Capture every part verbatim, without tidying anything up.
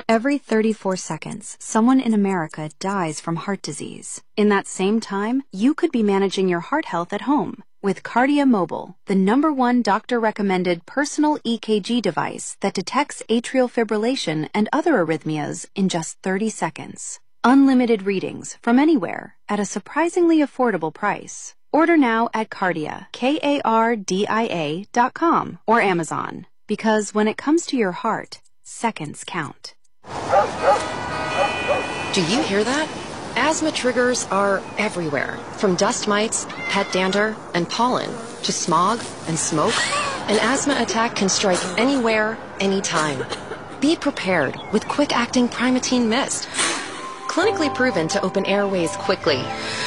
Every thirty-four seconds, someone in America dies from heart disease. In that same time, you could be managing your heart health at home with Kardia Mobile, the number one doctor-recommended personal E K G device that detects atrial fibrillation and other arrhythmias in just thirty seconds. Unlimited readings from anywhere at a surprisingly affordable price. Order now at Kardia, K A R D I A dot com or Amazon. Because when it comes to your heart, seconds count. Do you hear that? Asthma triggers are everywhere, from dust mites, pet dander, and pollen, to smog and smoke. An asthma attack can strike anywhere, anytime. Be prepared with quick-acting Primatene Mist. Clinically proven to open airways quickly.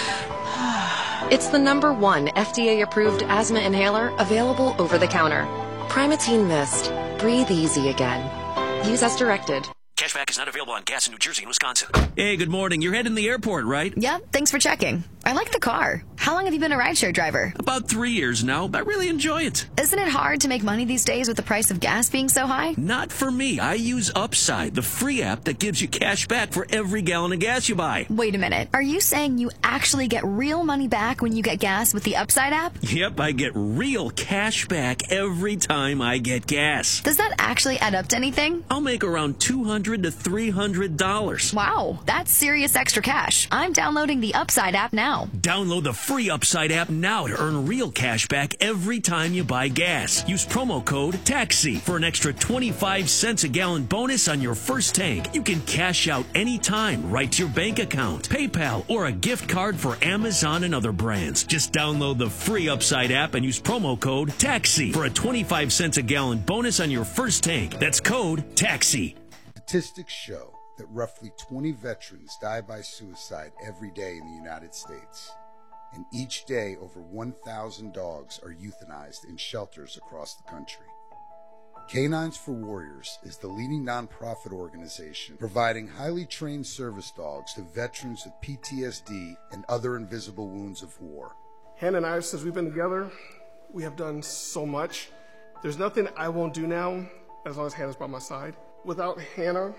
It's the number one F D A-approved asthma inhaler available over the counter. Primatene Mist. Breathe easy again. Use as directed. Cashback is not available on gas in New Jersey and Wisconsin. Hey, good morning. You're heading to the airport, right? Yep, thanks for checking. I like the car. How long have you been a rideshare driver? About three years now. I really enjoy it. Isn't it hard to make money these days with the price of gas being so high? Not for me. I use Upside, the free app that gives you cash back for every gallon of gas you buy. Wait a minute. Are you saying you actually get real money back when you get gas with the Upside app? Yep, I get real cash back every time I get gas. Does that actually add up to anything? I'll make around two hundred to three hundred dollars. Wow, that's serious extra cash. I'm downloading the Upside app now. Download the free Upside app now to earn real cash back every time you buy gas. Use promo code TAXI for an extra twenty-five cents a gallon bonus on your first tank. You can cash out anytime right to your bank account, PayPal, or a gift card for Amazon and other brands. Just download the free Upside app and use promo code TAXI for a twenty-five cents a gallon bonus on your first tank. That's code TAXI. Statistics show that roughly twenty veterans die by suicide every day in the United States. And each day, over one thousand dogs are euthanized in shelters across the country. Canines for Warriors is the leading nonprofit organization providing highly trained service dogs to veterans with P T S D and other invisible wounds of war. Hannah and I, since we've been together, we have done so much. There's nothing I won't do now as long as Hannah's by my side. Without Hannah,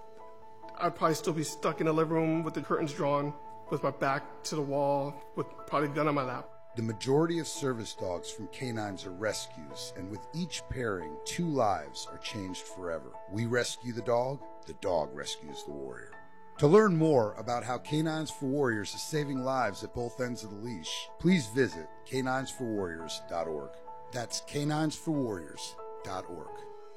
I'd probably still be stuck in the living room with the curtains drawn, with my back to the wall, with probably a gun on my lap. The majority of service dogs from Canines are rescues, and with each pairing, two lives are changed forever. We rescue the dog, the dog rescues the warrior. To learn more about how Canines for Warriors is saving lives at both ends of the leash, please visit canines for warriors dot org. That's canines for warriors dot org.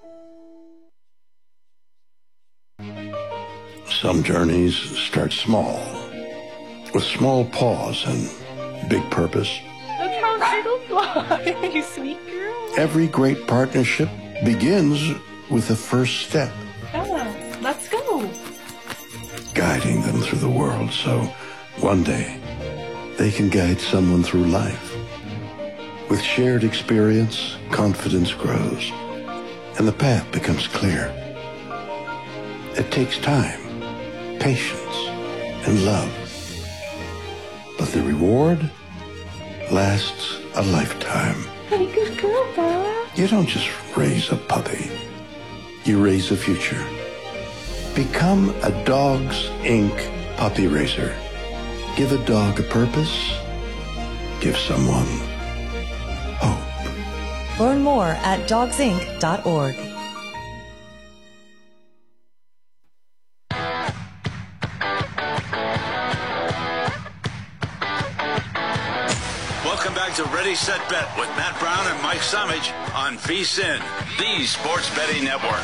Some journeys start small, with small paws and big purpose. Look how little fly, you sweet girl. Every great partnership begins with the first step. Bella, let's go. Guiding them through the world so one day they can guide someone through life. With shared experience, confidence grows, and the path becomes clear. It takes time, patience, and love. But the reward lasts a lifetime. Hey, good girl, Bella. You don't just raise a puppy. You raise a future. Become a Dogs Incorporated puppy raiser. Give a dog a purpose. Give someone hope. Learn more at dogs inc dot org. Welcome back to Ready, Set, Bet with Matt Brown and Mike Somich on V S I N, the Sports Betting Network.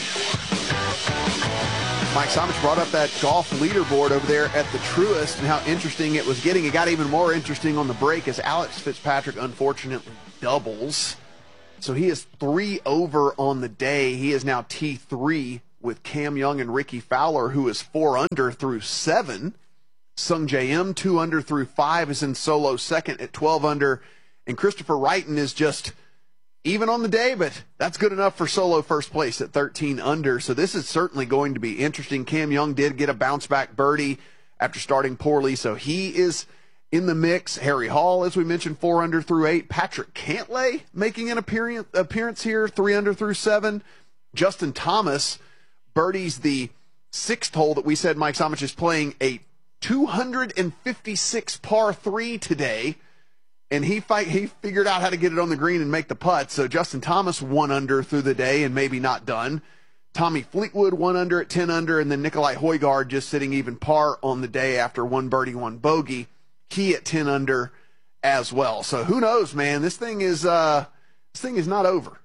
Mike Somich brought up that golf leaderboard over there at the Truist and how interesting it was getting. It got even more interesting on the break as Alex Fitzpatrick unfortunately doubles. So he is three over on the day. He is now T three with Cam Young and Ricky Fowler, who is four under through seven. Sung J M, two under through five, is in solo second at twelve under. And Christopher Wrighton is just even on the day, but that's good enough for solo first place at thirteen under. So this is certainly going to be interesting. Cam Young did get a bounce-back birdie after starting poorly, so he is in the mix. Harry Hall, as we mentioned, four under through eight. Patrick Cantlay making an appearance, appearance here, three under through seven. Justin Thomas birdies the sixth hole that we said Mike Somich is playing a two hundred fifty-six par three today, and he fight, he figured out how to get it on the green and make the putt. So Justin Thomas one under through the day and maybe not done. Tommy Fleetwood one under at ten under, and then Nikolai Højgaard just sitting even par on the day after one birdie, one bogey. He at ten under as well. So who knows, man? This thing is uh, this thing is not over.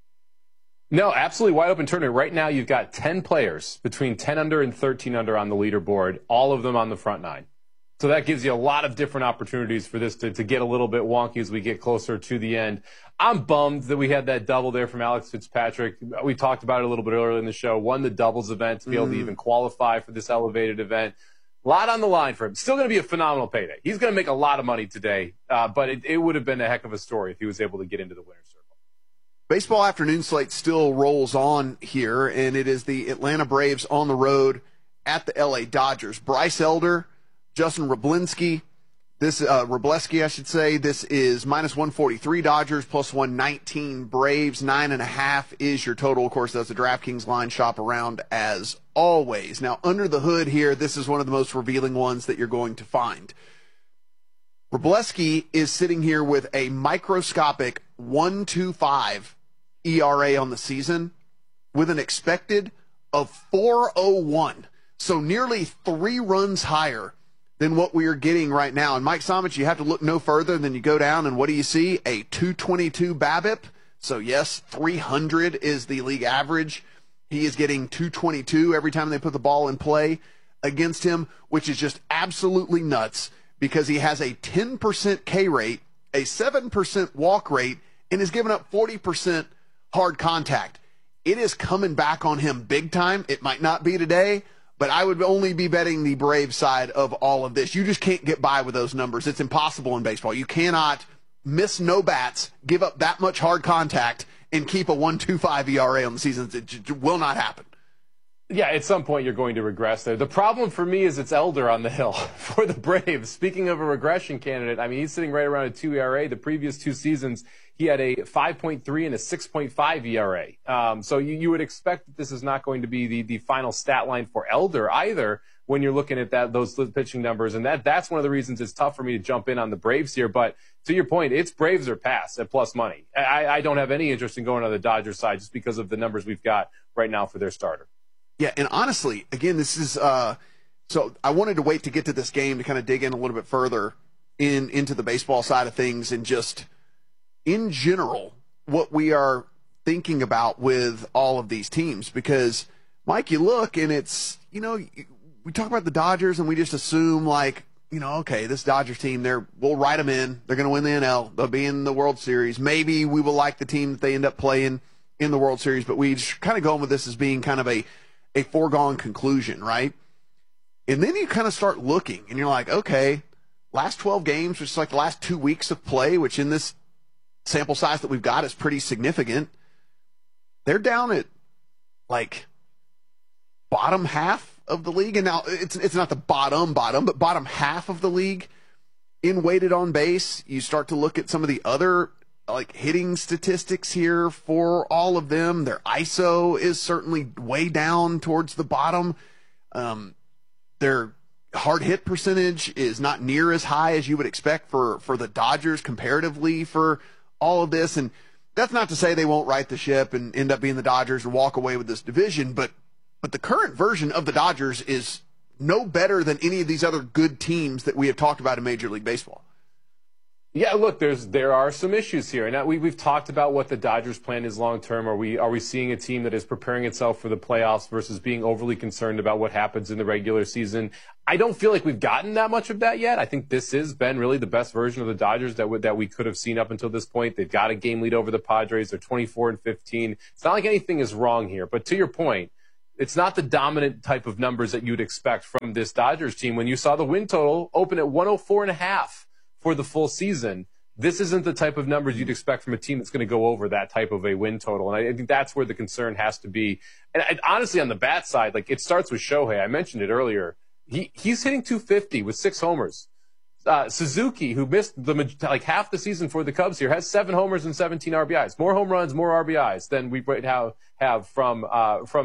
No, absolutely wide open tournament. Right now, you've got ten players between ten under and thirteen under on the leaderboard, all of them on the front nine. So that gives you a lot of different opportunities for this to, to get a little bit wonky as we get closer to the end. I'm bummed that we had that double there from Alex Fitzpatrick. We talked about it a little bit earlier in the show. Won the doubles event to be able to even qualify for this elevated event. A lot on the line for him. Still going to be a phenomenal payday. He's going to make a lot of money today, uh, but it, it would have been a heck of a story if he was able to get into the winner's circle. Baseball afternoon slate still rolls on here, and it is the Atlanta Braves on the road at the L A Dodgers. Bryce Elder, Justin Roblinski, this uh, Robleski, I should say. This is minus one forty-three Dodgers, plus one nineteen Braves. Nine and a half is your total. Of course, that's the DraftKings line. Shop around as always. Now, under the hood here, this is one of the most revealing ones that you're going to find. Robleski is sitting here with a microscopic one point two five E R A on the season with an expected of four oh one. So nearly three runs higher than what we are getting right now. And Mike Somich, you have to look no further than you go down, and what do you see? A two twenty-two BABIP. So yes, three hundred is the league average. He is getting two twenty-two every time they put the ball in play against him, which is just absolutely nuts because he has a ten percent K rate, a seven percent walk rate, and is giving up forty percent hard contact. It is coming back on him big time. It might not be today, but I would only be betting the Brave side of all of this. You just can't get by with those numbers. It's impossible in baseball. You cannot miss no bats, give up that much hard contact, and keep a one point two five E R A on the season. It just will not happen. Yeah, at some point you're going to regress there. The problem for me is it's Elder on the hill for the Braves. Speaking of a regression candidate, I mean, he's sitting right around a two E R A. The previous two seasons, he had a five point three and a six point five E R A. Um, so you, you would expect that this is not going to be the, the final stat line for Elder either when you're looking at that those pitching numbers. And that that's one of the reasons it's tough for me to jump in on the Braves here. But to your point, it's Braves or pass at plus money. I, I don't have any interest in going on the Dodgers side just because of the numbers we've got right now for their starter. Yeah, and honestly, again, this is uh, so I wanted to wait to get to this game to kind of dig in a little bit further in into the baseball side of things and just in general what we are thinking about with all of these teams. Because, Mike, you look and it's, you know, we talk about the Dodgers and we just assume like, you know, okay, this Dodgers team, they're we'll write them in. They're going to win the N L. They'll be in the World Series. Maybe we will like the team that they end up playing in the World Series, but we just kind of going with this as being kind of a a foregone conclusion, right? And then you kind of start looking and you're like, okay, last twelve games, which is like the last two weeks of play, which in this sample size that we've got is pretty significant. They're down at like bottom half of the league. And now it's, it's not the bottom bottom, but bottom half of the league in weighted on base. You start to look at some of the other like hitting statistics here for all of them. Their I S O is certainly way down towards the bottom. Um, their hard hit percentage is not near as high as you would expect for, for the Dodgers comparatively for all of this. And that's not to say they won't right the ship and end up being the Dodgers and walk away with this division, but, but the current version of the Dodgers is no better than any of these other good teams that we have talked about in Major League Baseball. Yeah, look, there's there are some issues here, and we we've talked about what the Dodgers' plan is long term. Are we are we seeing a team that is preparing itself for the playoffs versus being overly concerned about what happens in the regular season? I don't feel like we've gotten that much of that yet. I think this has been really the best version of the Dodgers that w- that we could have seen up until this point. They've got a game lead over the Padres. They're twenty-four and fifteen. It's not like anything is wrong here, but to your point, it's not the dominant type of numbers that you'd expect from this Dodgers team. When you saw the win total open at one oh four and a half for the full season, this isn't the type of numbers you'd expect from a team that's going to go over that type of a win total. And I think that's where the concern has to be. And I, honestly, on the bat side, like it starts with Shohei. I mentioned it earlier. He he's hitting two fifty with six homers. Uh, Suzuki, who missed the like half the season for the Cubs here, has seven homers and seventeen R B Is. More home runs, more R B Is than we have have from uh, from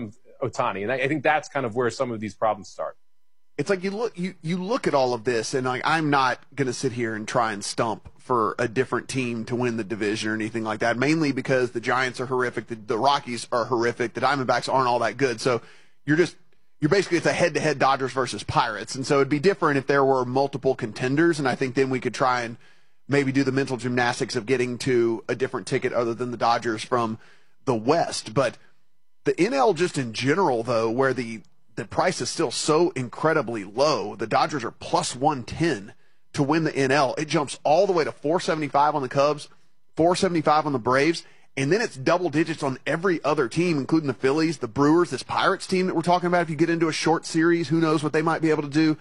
Ohtani. And I, I think that's kind of where some of these problems start. It's like you look you, you look at all of this, and like I'm not going to sit here and try and stump for a different team to win the division or anything like that, mainly because the Giants are horrific, the, the Rockies are horrific, the Diamondbacks aren't all that good. So you're just you're basically it's a head-to-head Dodgers versus Pirates. And so it'd be different if there were multiple contenders, and I think then we could try and maybe do the mental gymnastics of getting to a different ticket other than the Dodgers from the West. But the N L just in general, though, where the the price is still so incredibly low. The Dodgers are plus one ten to win the N L. It jumps all the way to four seventy-five on the Cubs, four seventy-five on the Braves, and then it's double digits on every other team, including the Phillies, the Brewers, this Pirates team that we're talking about. If you get into a short series, who knows what they might be able to do.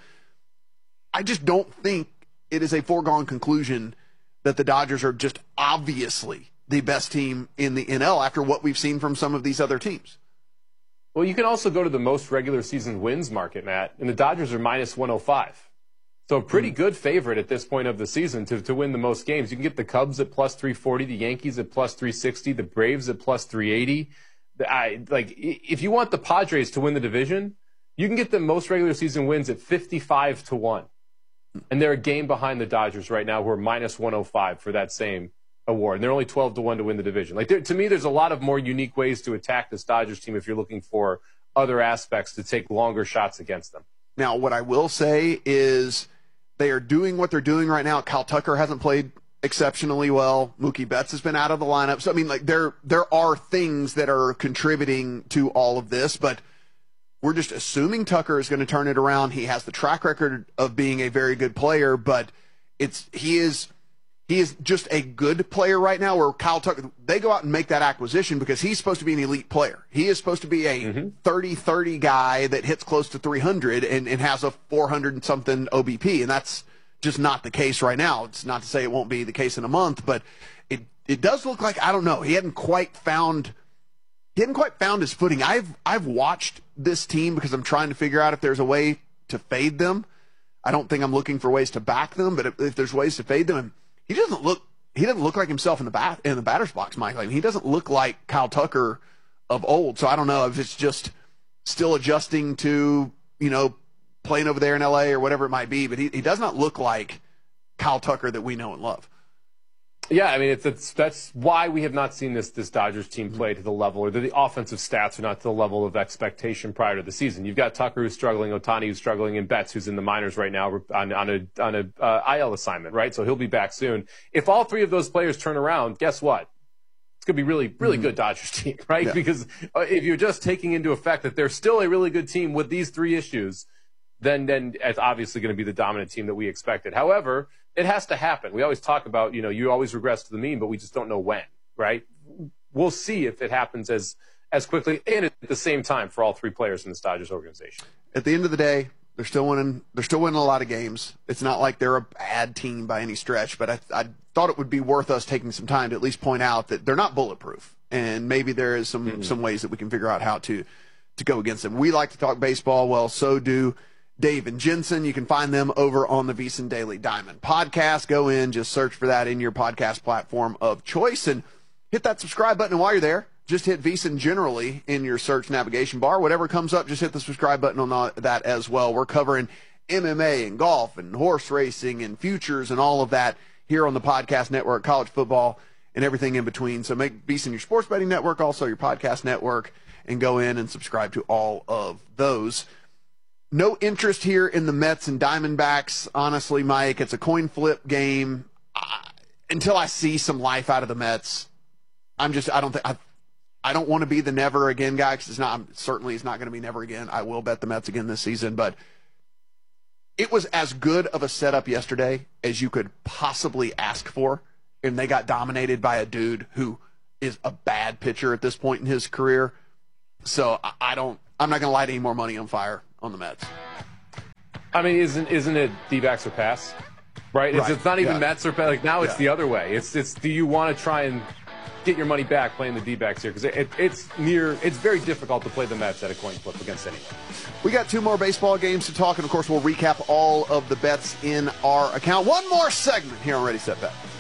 I just don't think it is a foregone conclusion that the Dodgers are just obviously the best team in the N L after what we've seen from some of these other teams. Well, you can also go to the most regular season wins market, Matt, and the Dodgers are minus one oh five. So a pretty good favorite at this point of the season to, to win the most games. You can get the Cubs at plus three forty, the Yankees at plus three sixty, the Braves at plus three eighty. I, like, if you want the Padres to win the division, you can get the most regular season wins at fifty-five to one. And they're a game behind the Dodgers right now, who are minus one oh five for that same award. And they're only twelve to one to win the division. Like, there, to me, there's a lot of more unique ways to attack this Dodgers team if you're looking for other aspects to take longer shots against them. Now, what I will say is they are doing what they're doing right now. Kyle Tucker hasn't played exceptionally well. Mookie Betts has been out of the lineup. So, I mean, like, there there are things that are contributing to all of this, but we're just assuming Tucker is going to turn it around. He has the track record of being a very good player, but it's he is he is just a good player right now. Where Kyle Tucker, they go out and make that acquisition because he's supposed to be an elite player. He is supposed to be a thirty thirty guy that hits close to three hundred and, and has a four hundred and something O B P, and that's just not the case right now. It's not to say it won't be the case in a month, but it it does look like, I don't know, he hadn't quite found he hadn't quite found his footing. I've I've watched this team because I'm trying to figure out if there's a way to fade them. I don't think I'm looking for ways to back them, but if, if there's ways to fade them, and he doesn't look he doesn't look like himself in the bat in the batter's box, Mike. I mean, he doesn't look like Kyle Tucker of old. So I don't know if it's just still adjusting to, you know, playing over there in L A or whatever it might be, but he, he does not look like Kyle Tucker that we know and love. Yeah, I mean, it's, it's that's why we have not seen this this Dodgers team play to the level, or the, the offensive stats are not to the level of expectation prior to the season. You've got Tucker who's struggling, Ohtani who's struggling, and Betts who's in the minors right now on, on a on a uh, I L assignment, right? So he'll be back soon. If all three of those players turn around, guess what? It's going to be really, really mm-hmm. good Dodgers team, right? Yeah. Because uh, if you're just taking into effect that they're still a really good team with these three issues, then then it's obviously going to be the dominant team that we expected. However, it has to happen. We always talk about, you know, you always regress to the mean, but we just don't know when, right? We'll see if it happens as as quickly and at the same time for all three players in this Dodgers organization. At the end of the day, they're still winning. They're still winning a lot of games. It's not like they're a bad team by any stretch, but I, I thought it would be worth us taking some time to at least point out that they're not bulletproof, and maybe there is some mm-hmm. some ways that we can figure out how to to go against them. We like to talk baseball. Well, so do Dave and Jensen. You can find them over on the VSiN Daily Diamond podcast. Go in, just search for that in your podcast platform of choice and hit that subscribe button. And while you're there, just hit VSiN generally in your search navigation bar. Whatever comes up, just hit the subscribe button on that as well. We're covering M M A and golf and horse racing and futures and all of that here on the podcast network, college football and everything in between. So make VSiN your sports betting network, also your podcast network, and go in and subscribe to all of those. No interest here in the Mets and Diamondbacks, honestly, Mike. It's a coin flip game. Uh, until I see some life out of the Mets, I'm just, I don't think, I, I don't want to be the never again guy, because it's not, I'm, certainly it's not going to be never again. I will bet the Mets again this season, but it was as good of a setup yesterday as you could possibly ask for, and they got dominated by a dude who is a bad pitcher at this point in his career. So I, I don't, I'm not going to light any more money on fire on the Mets. I mean, isn't isn't it D-backs or pass? Right? It's, right. it's not even yeah. Mets or pass. Like, now it's yeah. the other way. It's it's do you want to try and get your money back playing the D-backs here? Because it, it, it's near, it's very difficult to play the Mets at a coin flip against anyone. We got two more baseball games to talk, and of course we'll recap all of the bets in our account. One more segment here on Ready, Set, Bet.